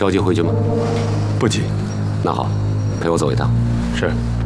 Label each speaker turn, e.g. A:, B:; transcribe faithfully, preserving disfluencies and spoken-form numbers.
A: 着急回去吗？
B: 不急。
A: 那好，陪我走一趟。
B: 是。